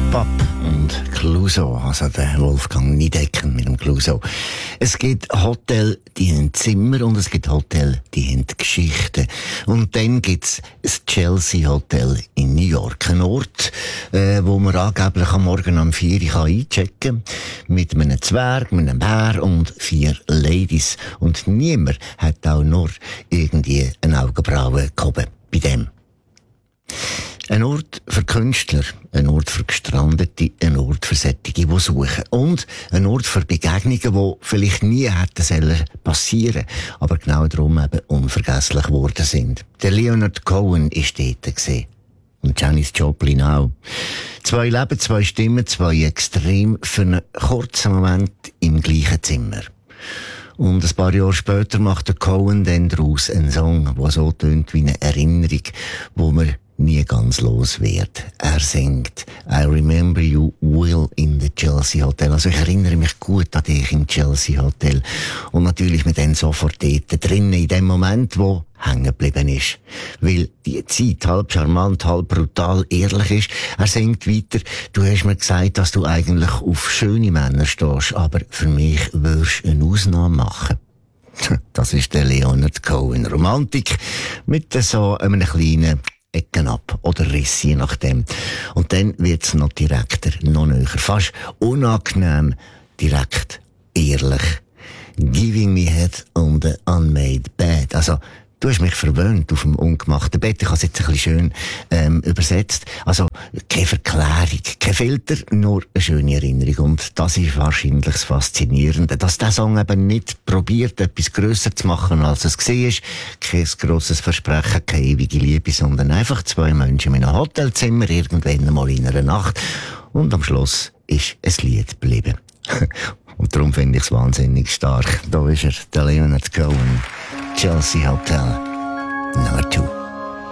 Pop und Clouseau, also der Wolfgang Niedecken mit dem Clouseau. Es gibt Hotels, die haben Zimmer und es gibt Hotels, die haben Geschichten. Und dann gibt's das Chelsea Hotel in New York. Ein Ort, wo man angeblich am Morgen um 4 Uhr einchecken kann. Mit einem Zwerg, mit einem Bär und 4 Ladies. Und niemand hat auch nur irgendwie eine Augenbraue gehoben bei dem. Ein Ort für Künstler, ein Ort für Gestrandete, ein Ort für solche, die suchen. Und ein Ort für Begegnungen, die vielleicht nie hätten passieren sollen, aber genau darum eben unvergesslich geworden sind. Der Leonard Cohen war dort gewesen. Und Janis Joplin auch. 2 Leben, 2 Stimmen, 2 Extreme für einen kurzen Moment im gleichen Zimmer. Und ein paar Jahre später macht der Cohen dann daraus einen Song, der so tönt wie eine Erinnerung, wo man nie ganz los wird. Er singt I Remember You Well in the Chelsea Hotel. Also ich erinnere mich gut an dich im Chelsea Hotel. Und natürlich mit dann sofort dort drinnen, in dem Moment, wo hängen geblieben ist. Weil die Zeit halb charmant, halb brutal ehrlich ist. Er singt weiter, du hast mir gesagt, dass du eigentlich auf schöne Männer stehst, aber für mich würdest du eine Ausnahme machen. Das ist der Leonard Cohen. Romantik mit so einem kleinen Ecken ab oder Riss, je nachdem. Und dann wird's noch direkter, noch näher, fast unangenehm, direkt, ehrlich. Giving me head on the unmade bed. Also, du hast mich verwöhnt auf dem ungemachten Bett. Ich habe es jetzt ein bisschen schön übersetzt. Also, keine Verklärung, kein Filter, nur eine schöne Erinnerung. Und das ist wahrscheinlich das Faszinierende, dass der Song eben nicht probiert, etwas grösser zu machen, als es war. Kein grosses Versprechen, keine ewige Liebe, sondern einfach 2 Menschen in einem Hotelzimmer, irgendwann einmal in einer Nacht. Und am Schluss ist ein Lied geblieben. Und darum finde ich es wahnsinnig stark. Da ist er, der Leonard Cohen. Chelsea Hotel, Number 2.